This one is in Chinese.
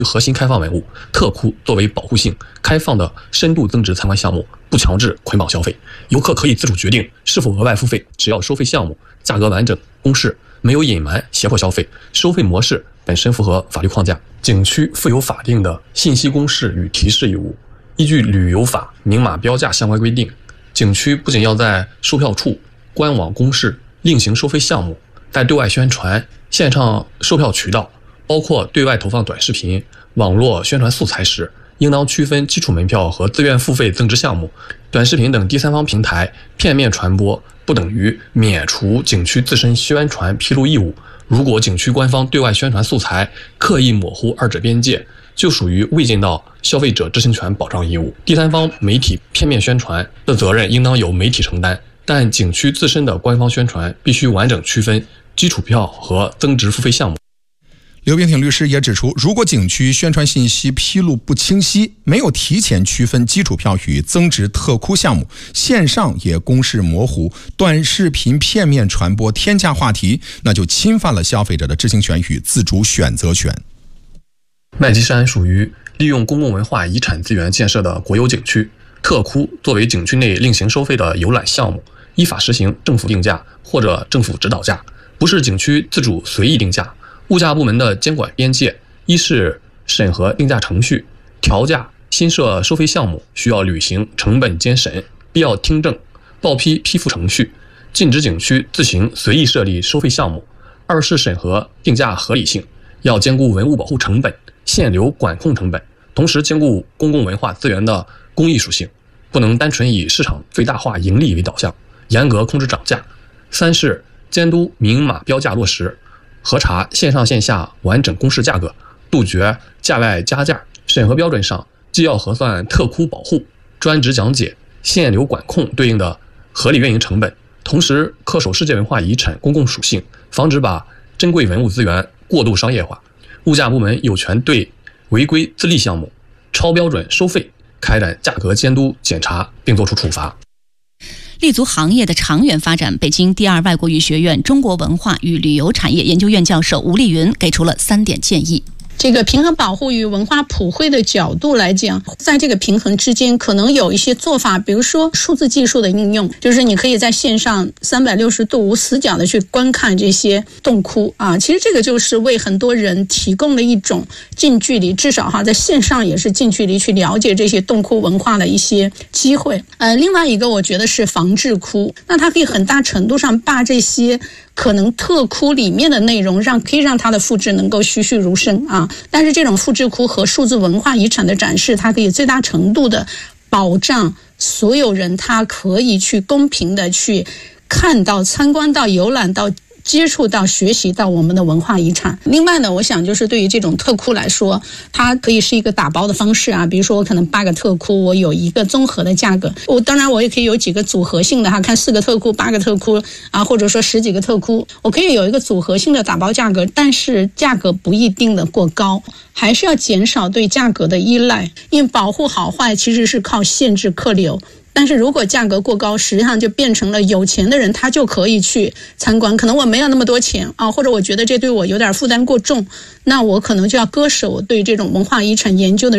核心开放文物，特窟作为保护性开放的深度增值参观项目，不强制捆绑消费，游客可以自主决定是否额外付费，只要收费项目价格完整公示，没有隐瞒胁迫消费，收费模式本身符合法律框架。景区负有法定的信息公示与提示义务。依据旅游法明码标价相关规定，景区不仅要在售票处、官网公示另行收费项目，在对外宣传、线上售票渠道，包括对外投放短视频、网络宣传素材时，应当区分基础门票和自愿付费增值项目。短视频等第三方平台片面传播，不等于免除景区自身宣传披露义务。如果景区官方对外宣传素材刻意模糊二者边界，就属于未尽到消费者知情权保障义务。第三方媒体片面宣传的责任应当由媒体承担，但景区自身的官方宣传必须完整区分基础票和增值付费项目。 刘炳挺律师也指出，如果景区宣传信息披露不清晰，没有提前区分基础票与增值特窟项目，线上也公示模糊，短视频片面传播天价话题，那就侵犯了消费者的知情权与自主选择权。 麦积山属于利用公共文化遗产资源建设的国有景区，特窟作为景区内另行收费的游览项目，依法实行政府定价或者政府指导价，不是景区自主随意定价。物价部门的监管边界，一是审核定价程序，调价新设收费项目需要履行成本监审、必要听证、报批批复程序，禁止景区自行随意设立收费项目；二是审核定价合理性，要兼顾文物保护成本、限流管控成本，同时兼顾公共文化资源的公益属性，不能单纯以市场最大化盈利为导向，严格控制涨价。三是监督明码标价落实，核查线上线下完整公示价格，杜绝价外加价。审核标准上，既要核算特窟保护、专职讲解、限流管控对应的合理运营成本，同时恪守世界文化遗产公共属性，防止把珍贵文物资源过度商业化。物价部门有权对违规自立项目、超标准收费开展价格监督检查，并作出处罚。 立足行业的长远发展，北京第二外国语学院中国文化与旅游产业研究院教授吴丽云给出了3点建议。 这个平衡保护与文化普惠的角度来讲，在这个平衡之间可能有一些做法，比如说数字技术的应用，就是你可以在线上360度无死角的去观看这些洞窟啊，其实这个就是为很多人提供了一种近距离，至少在线上也是近距离去了解这些洞窟文化的一些机会。另外一个我觉得是防治窟，那它可以很大程度上把这些可能特窟里面的内容可以让它的复制能够栩栩如生啊。但是这种复制窟和数字文化遗产的展示，它可以最大程度的保障所有人他可以去公平的去看到、参观到、游览到、接触到、学习到我们的文化遗产。另外呢，我想就是对于这种特窟来说，它可以是一个打包的方式啊，比如说我可能8个特窟，我有一个综合的价格，当然我也可以有几个组合性的看4个特窟、8个特窟啊，或者说10几个特窟，我可以有一个组合性的打包价格，但是价格不一定的过高，还是要减少对价格的依赖，因为保护好坏其实是靠限制客流。但是如果价格过高，实际上就变成了有钱的人他就可以去参观，可能我没有那么多钱啊，或者我觉得这对我有点负担过重，那我可能就要割舍我对这种文化遗产研究的